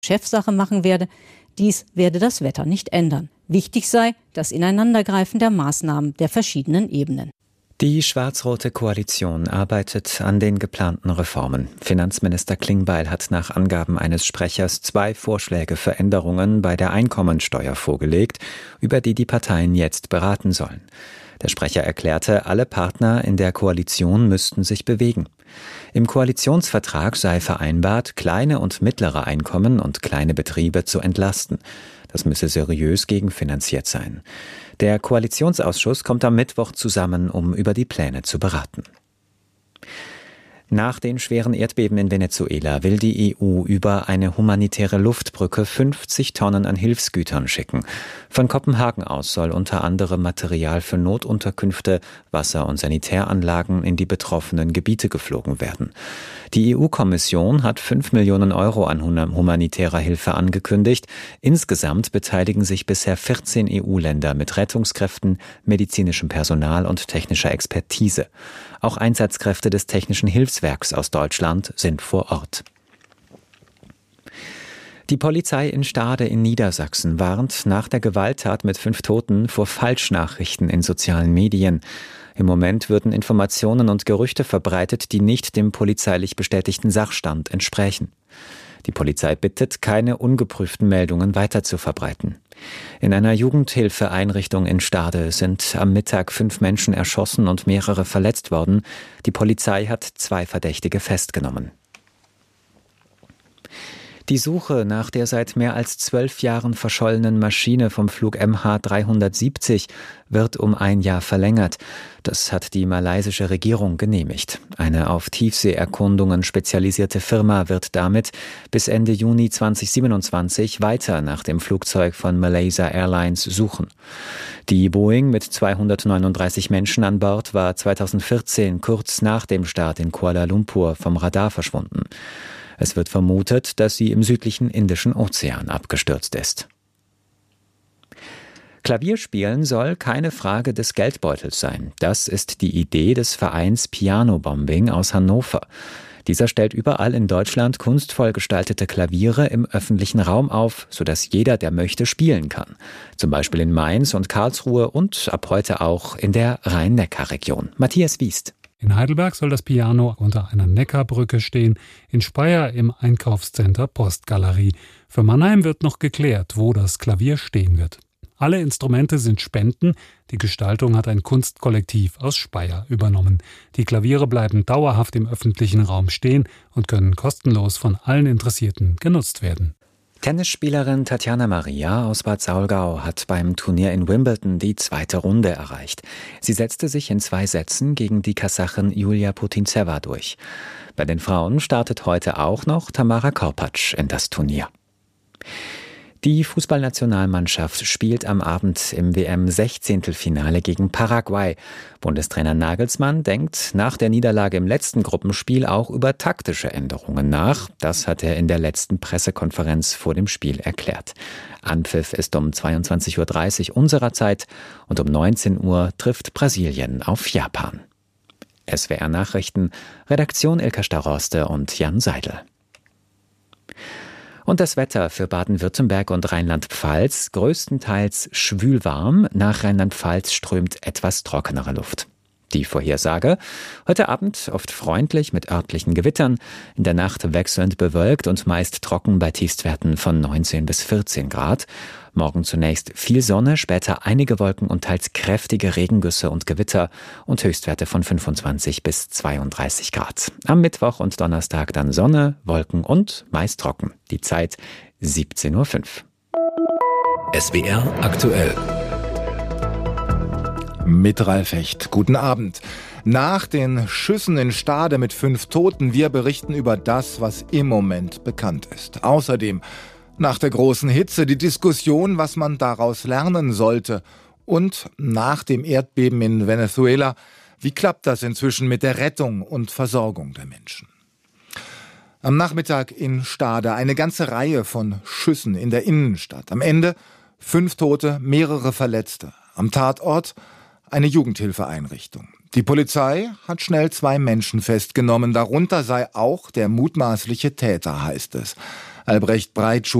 Chefsache machen werde. Dies werde das Wetter nicht ändern. Wichtig sei das Ineinandergreifen der Maßnahmen der verschiedenen Ebenen. Die schwarz-rote Koalition arbeitet an den geplanten Reformen. Finanzminister Klingbeil hat nach Angaben eines Sprechers 2 Vorschläge für Änderungen bei der Einkommensteuer vorgelegt, über die die Parteien jetzt beraten sollen. Der Sprecher erklärte, alle Partner in der Koalition müssten sich bewegen. Im Koalitionsvertrag sei vereinbart, kleine und mittlere Einkommen und kleine Betriebe zu entlasten. Das müsse seriös gegenfinanziert sein. Der Koalitionsausschuss kommt am Mittwoch zusammen, um über die Pläne zu beraten. Nach den schweren Erdbeben in Venezuela will die EU über eine humanitäre Luftbrücke 50 Tonnen an Hilfsgütern schicken. Von Kopenhagen aus soll unter anderem Material für Notunterkünfte, Wasser- und Sanitäranlagen in die betroffenen Gebiete geflogen werden. Die EU-Kommission hat 5 Millionen Euro an humanitärer Hilfe angekündigt. Insgesamt beteiligen sich bisher 14 EU-Länder mit Rettungskräften, medizinischem Personal und technischer Expertise. Auch Einsatzkräfte des Technischen Hilfswerks aus Deutschland sind vor Ort. Die Polizei in Stade in Niedersachsen warnt nach der Gewalttat mit 5 Toten vor Falschnachrichten in sozialen Medien. Im Moment würden Informationen und Gerüchte verbreitet, die nicht dem polizeilich bestätigten Sachstand entsprechen. Die Polizei bittet, keine ungeprüften Meldungen weiter zu verbreiten. In einer Jugendhilfeeinrichtung in Stade sind am Mittag 5 Menschen erschossen und mehrere verletzt worden. Die Polizei hat 2 Verdächtige festgenommen. Die Suche nach der seit mehr als 12 Jahren verschollenen Maschine vom Flug MH370 wird um 1 Jahr verlängert. Das hat die malaysische Regierung genehmigt. Eine auf Tiefseeerkundungen spezialisierte Firma wird damit bis Ende Juni 2027 weiter nach dem Flugzeug von Malaysia Airlines suchen. Die Boeing mit 239 Menschen an Bord war 2014 kurz nach dem Start in Kuala Lumpur vom Radar verschwunden. Es wird vermutet, dass sie im südlichen Indischen Ozean abgestürzt ist. Klavierspielen soll keine Frage des Geldbeutels sein. Das ist die Idee des Vereins Piano Bombing aus Hannover. Dieser stellt überall in Deutschland kunstvoll gestaltete Klaviere im öffentlichen Raum auf, sodass jeder, der möchte, spielen kann. Zum Beispiel in Mainz und Karlsruhe und ab heute auch in der Rhein-Neckar-Region. Matthias Wiest. In Heidelberg soll das Piano unter einer Neckarbrücke stehen, in Speyer im Einkaufscenter Postgalerie. Für Mannheim wird noch geklärt, wo das Klavier stehen wird. Alle Instrumente sind Spenden, die Gestaltung hat ein Kunstkollektiv aus Speyer übernommen. Die Klaviere bleiben dauerhaft im öffentlichen Raum stehen und können kostenlos von allen Interessierten genutzt werden. Tennisspielerin Tatjana Maria aus Bad Saulgau hat beim Turnier in Wimbledon die 2. Runde erreicht. Sie setzte sich in 2 Sätzen gegen die Kasachin Julia Putintseva durch. Bei den Frauen startet heute auch noch Tamara Korpatsch in das Turnier. Die Fußballnationalmannschaft spielt am Abend im WM-16-Finale gegen Paraguay. Bundestrainer Nagelsmann denkt nach der Niederlage im letzten Gruppenspiel auch über taktische Änderungen nach. Das hat er in der letzten Pressekonferenz vor dem Spiel erklärt. Anpfiff ist um 22:30 Uhr unserer Zeit und um 19 Uhr trifft Brasilien auf Japan. SWR Nachrichten, Redaktion Ilka Starorste und Jan Seidel. Und das Wetter für Baden-Württemberg und Rheinland-Pfalz größtenteils schwülwarm. Nach Rheinland-Pfalz strömt etwas trockenere Luft. Die Vorhersage: heute Abend oft freundlich mit örtlichen Gewittern, in der Nacht wechselnd bewölkt und meist trocken bei Tiefstwerten von 19 bis 14 Grad. Morgen zunächst viel Sonne, später einige Wolken und teils kräftige Regengüsse und Gewitter und Höchstwerte von 25 bis 32 Grad. Am Mittwoch und Donnerstag dann Sonne, Wolken und meist trocken. Die Zeit 17:05 Uhr. SWR aktuell. Mit Ralf Hecht. Guten Abend. Nach den Schüssen in Stade mit 5 Toten, wir berichten über das, was im Moment bekannt ist. Außerdem nach der großen Hitze die Diskussion, was man daraus lernen sollte. Und nach dem Erdbeben in Venezuela, wie klappt das inzwischen mit der Rettung und Versorgung der Menschen? Am Nachmittag in Stade eine ganze Reihe von Schüssen in der Innenstadt. Am Ende 5 Tote, mehrere Verletzte. Am Tatort eine Jugendhilfeeinrichtung. Die Polizei hat schnell 2 Menschen festgenommen. Darunter sei auch der mutmaßliche Täter, heißt es. Albrecht Breitschuh